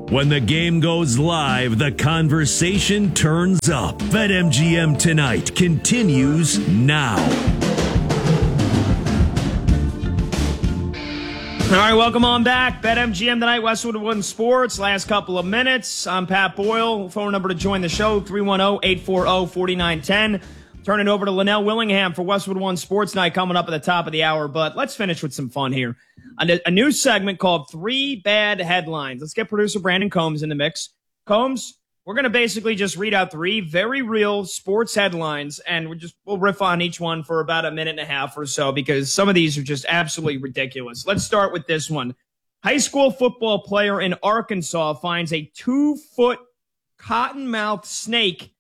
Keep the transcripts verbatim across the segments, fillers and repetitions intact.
When the game goes live, the conversation turns up. BetMGM Tonight continues now. All right, welcome on back. BetMGM Tonight, Westwood One Sports. Last couple of minutes. I'm Pat Boyle. Phone number to join the show, three one zero, eight four zero, four nine one zero. Turn it over to Linnell Willingham for Westwood One Sports Night coming up at the top of the hour. But let's finish with some fun here. A, a new segment called Three Bad Headlines. Let's get producer Brandon Combs in the mix. Combs, we're going to basically just read out three very real sports headlines, and we're just, we'll riff on each one for about a minute and a half or so because some of these are just absolutely ridiculous. Let's start with this one. High school football player in Arkansas finds a two-foot cottonmouth snake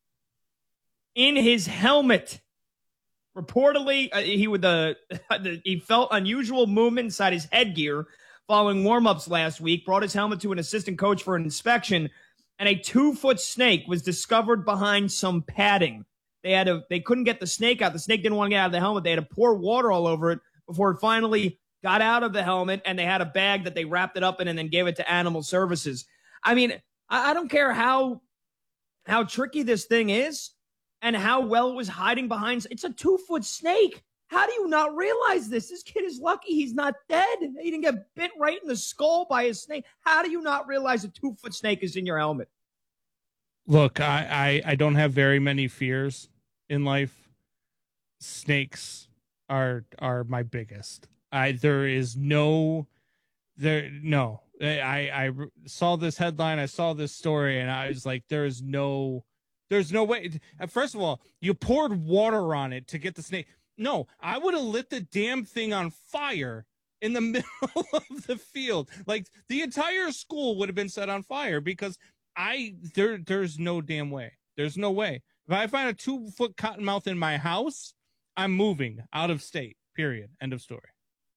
in his helmet. Reportedly, uh, he would uh, he felt unusual movement inside his headgear following warm-ups last week, brought his helmet to an assistant coach for an inspection, and a two-foot snake was discovered behind some padding. They had to, they couldn't get the snake out. The snake didn't want to get out of the helmet. They had to pour water all over it before it finally got out of the helmet, and they had a bag that they wrapped it up in and then gave it to Animal Services. I mean, I, I don't care how how tricky this thing is and how well it was hiding behind. It's a two-foot snake. How do you not realize this? This kid is lucky he's not dead. He didn't get bit right in the skull by a snake. How do you not realize a two-foot snake is in your helmet? Look, I, I, I don't have very many fears in life. Snakes are are my biggest. I there is no there no. I I saw this headline, I saw this story, and I was like, there is no there's no way. First of all, you poured water on it to get the snake. No, I would have lit the damn thing on fire in the middle of the field. Like the entire school would have been set on fire because I there there's no damn way. There's no way. If I find a two foot cottonmouth in my house, I'm moving out of state. Period. End of story.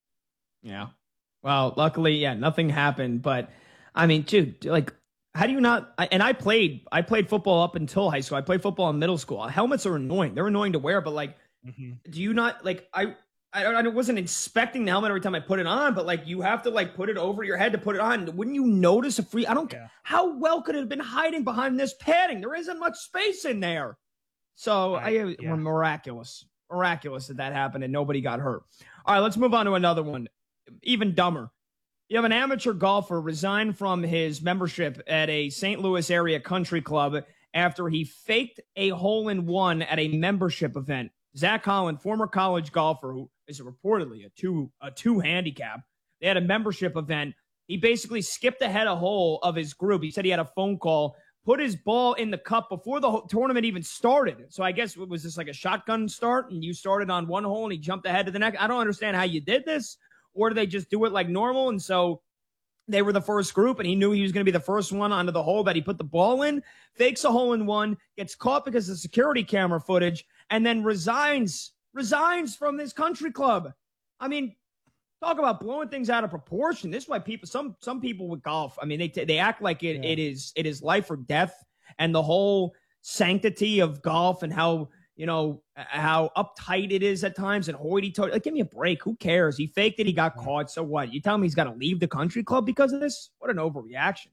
Yeah. Well, luckily, yeah, nothing happened. But I mean, dude, like, how do you not? And I played, I played football up until high school. I played football in middle school. Helmets are annoying. They're annoying to wear, but like, mm-hmm. do you not like? I, I, I wasn't inspecting the helmet every time I put it on, but like, you have to like put it over your head to put it on. Wouldn't you notice a free? I don't. Yeah. How well could it have been hiding behind this padding? There isn't much space in there. So I, I yeah. miraculous, miraculous that that happened and nobody got hurt. All right, let's move on to another one. Even dumber. You have an amateur golfer resign from his membership at a Saint Louis area country club after he faked a hole-in-one at a membership event. Zach Holland, former college golfer who is reportedly a two a two handicap, they had a membership event. He basically skipped ahead a hole of his group. He said he had a phone call, put his ball in the cup before the tournament even started. So I guess it was just like a shotgun start, and you started on one hole and he jumped ahead to the next. I don't understand how you did this. Or do they just do it like normal? And so they were the first group, and he knew he was going to be the first one onto the hole that he put the ball in, fakes a hole in one, gets caught because of security camera footage, and then resigns, resigns from this country club. I mean, talk about blowing things out of proportion. This is why people, some some people with golf, I mean, they they act like it yeah. it is it is life or death, and the whole sanctity of golf and how, you know, how uptight it is at times and hoity-toity. Like, give me a break. Who cares? He faked it. He got caught. So what? You tell me he's got to leave the country club because of this? What an overreaction.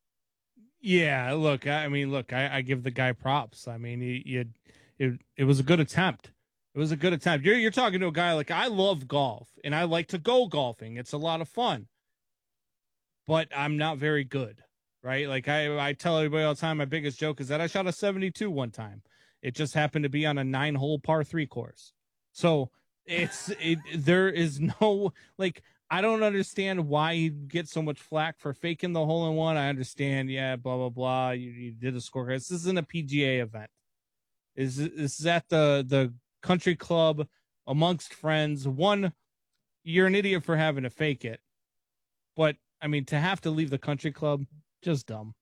Yeah, look, I mean, look, I, I give the guy props. I mean, he, he had, it, it was a good attempt. It was a good attempt. You're, you're talking to a guy like, I love golf, and I like to go golfing. It's a lot of fun. But I'm not very good, right? Like, I, I tell everybody all the time, my biggest joke is that I shot a seventy-two one time. It just happened to be on a nine-hole par three course. So it's it. There is no, like, I don't understand why you get so much flack for faking the hole-in-one. I understand, yeah, blah, blah, blah. You, you did a scorecard. This isn't a P G A event. Is This is at the, the country club amongst friends. One, you're an idiot for having to fake it. But, I mean, to have to leave the country club, just dumb.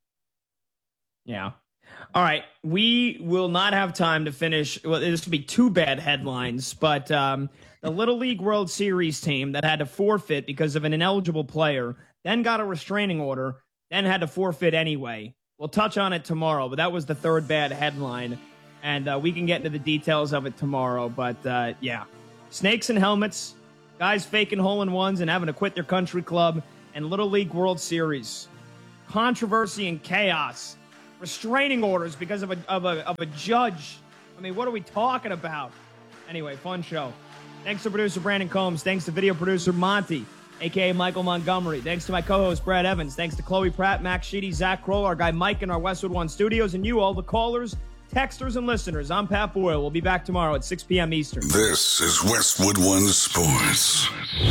Yeah. All right, we will not have time to finish. Well, this would be two bad headlines, but um, the Little League World Series team that had to forfeit because of an ineligible player, then got a restraining order, then had to forfeit anyway. We'll touch on it tomorrow, but that was the third bad headline, and uh, we can get into the details of it tomorrow. But, uh, yeah, snakes and helmets, guys faking hole-in-ones and having to quit their country club, and Little League World Series. controversy and chaos, restraining orders because of a, of a, of a judge. I mean, what are we talking about? Anyway, fun show. Thanks to producer Brandon Combs. Thanks to video producer Monty, a k a. Michael Montgomery. Thanks to my co-host Brad Evans. Thanks to Chloe Pratt, Max Sheedy, Zach Kroll, our guy Mike in our Westwood One studios, and you all, the callers, texters, and listeners. I'm Pat Boyle. We'll be back tomorrow at six p.m. Eastern. This is Westwood One Sports.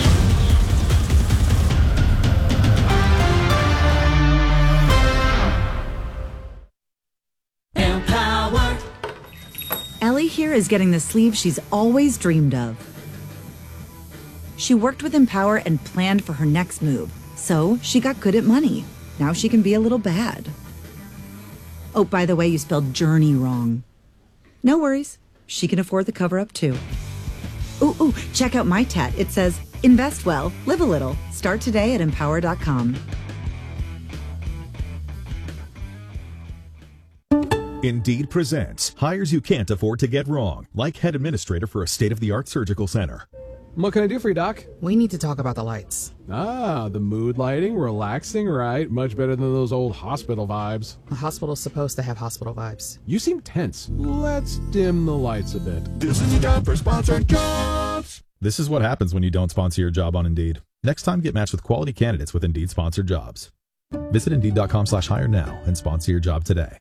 Empower. Ellie here is getting the sleeve she's always dreamed of. She worked with Empower and planned for her next move, so she got good at money. Now she can be a little bad. Oh, by the way, you spelled journey wrong. No worries. She can afford the cover-up, too. Ooh, ooh, check out my tat. It says, invest well, live a little. Start today at empower dot com. Indeed presents hires you can't afford to get wrong, like head administrator for a state-of-the-art surgical center. What can I do for you, Doc? We need to talk about the lights. Ah, the mood lighting, relaxing, right? Much better than those old hospital vibes. A hospital's supposed to have hospital vibes. You seem tense. Let's dim the lights a bit. This is the time for sponsored jobs. This is what happens when you don't sponsor your job on Indeed. Next time, get matched with quality candidates with Indeed sponsored jobs. Visit Indeed dot com slash hire now and sponsor your job today.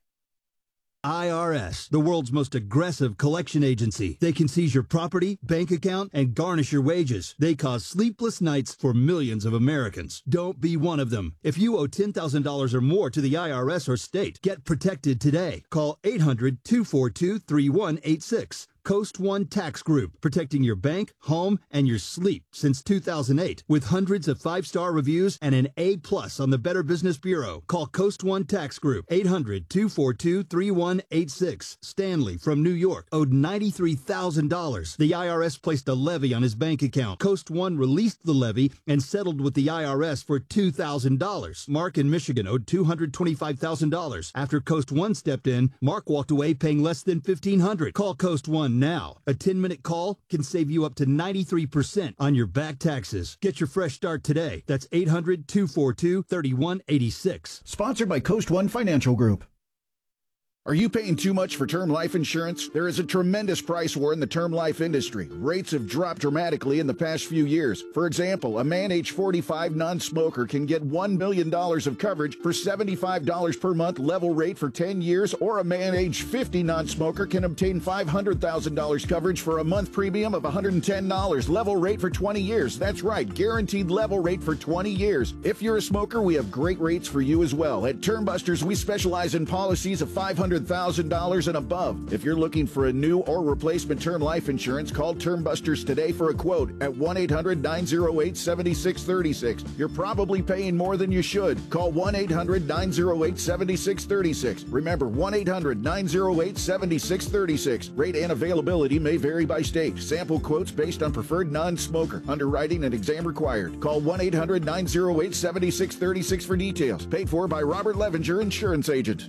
I R S, the world's most aggressive collection agency. They can seize your property, bank account, and garnish your wages. They cause sleepless nights for millions of Americans. Don't be one of them. If you owe ten thousand dollars or more to the I R S or state, get protected today. Call eight hundred, two four two, three one eight six. Coast One Tax Group, protecting your bank, home, and your sleep since two thousand eight. With hundreds of five-star reviews and an A plus on the Better Business Bureau. Call Coast One Tax Group, eight hundred, two four two, three one eight six. Stanley from New York owed ninety-three thousand dollars. The I R S placed a levy on his bank account. Coast One released the levy and settled with the I R S for two thousand dollars. Mark in Michigan owed two hundred twenty-five thousand dollars. After Coast One stepped in, Mark walked away paying less than fifteen hundred dollars. Call Coast One now. A ten-minute call can save you up to ninety-three percent on your back taxes. Get your fresh start today. That's eight hundred, two four two, three one eight six. Sponsored by Coast One Financial Group. Are you paying too much for term life insurance? There is a tremendous price war in the term life industry. Rates have dropped dramatically in the past few years. For example, a man age forty-five non-smoker can get one million dollars of coverage for seventy-five dollars per month level rate for ten years, or a man age fifty non-smoker can obtain five hundred thousand dollars coverage for a month premium of one hundred ten dollars level rate for twenty years. That's right, guaranteed level rate for twenty years. If you're a smoker, we have great rates for you as well. At Term Busters, we specialize in policies of five hundred thousand dollars and above. If you're looking for a new or replacement term life insurance, call Term Busters today for a quote at one eight hundred, nine oh eight, seven six three six. You're probably paying more than you should. Call one eight hundred, nine oh eight, seven six three six. Remember, one eight hundred, nine oh eight, seven six three six. Rate and availability may vary by state. Sample quotes based on preferred non-smoker. Underwriting and exam required. Call one eight hundred, nine oh eight, seven six three six for details. Paid for by Robert Levenger, Insurance Agent.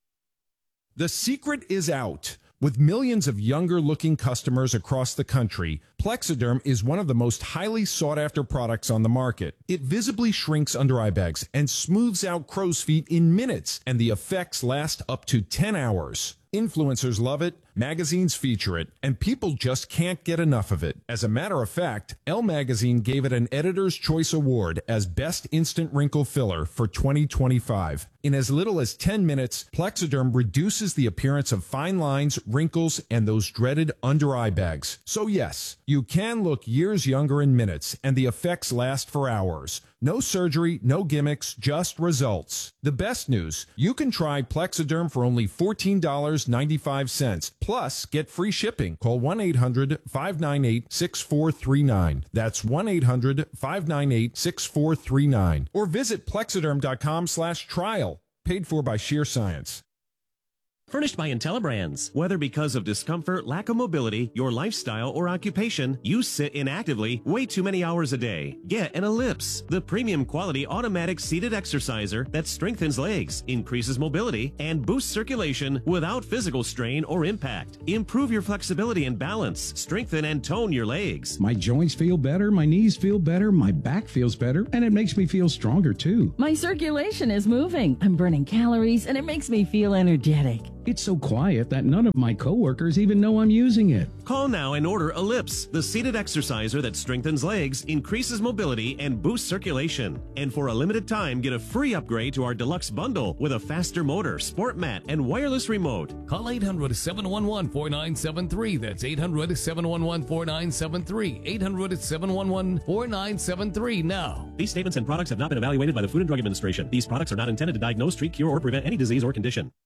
The secret is out. With millions of younger-looking customers across the country, Plexiderm is one of the most highly sought-after products on the market. It visibly shrinks under eye bags and smooths out crow's feet in minutes, and the effects last up to ten hours. Influencers love it, magazines feature it, and people just can't get enough of it. As a matter of fact, Elle Magazine gave it an Editor's Choice Award as Best Instant Wrinkle Filler for twenty twenty-five. In as little as ten minutes, Plexiderm reduces the appearance of fine lines, wrinkles, and those dreaded under-eye bags. So yes, you can look years younger in minutes, and the effects last for hours. No surgery, no gimmicks, just results. The best news, you can try Plexiderm for only fourteen dollars and ninety-five cents. Plus, get free shipping. Call one eight hundred, five nine eight, six four three nine. That's one eight hundred, five nine eight, six four three nine. Or visit plexiderm dot com slash trial. Paid for by Sheer Science. furnished by IntelliBrands. Whether because of discomfort, lack of mobility, your lifestyle, or occupation, you sit inactively way too many hours a day. Get an Ellipse, the premium quality automatic seated exerciser that strengthens legs, increases mobility, and boosts circulation without physical strain or impact. Improve your flexibility and balance, strengthen and tone your legs. My joints feel better, my knees feel better, my back feels better, and it makes me feel stronger too. My circulation is moving. I'm burning calories, and it makes me feel energetic. It's so quiet that none of my coworkers even know I'm using it. Call now and order Ellipse, the seated exerciser that strengthens legs, increases mobility, and boosts circulation. And for a limited time, get a free upgrade to our deluxe bundle with a faster motor, sport mat, and wireless remote. Call eight hundred, seven one one, four nine seven three. That's eight hundred, seven one one, four nine seven three. eight hundred, seven one one, four nine seven three now. These statements and products have not been evaluated by the Food and Drug Administration. These products are not intended to diagnose, treat, cure, or prevent any disease or condition.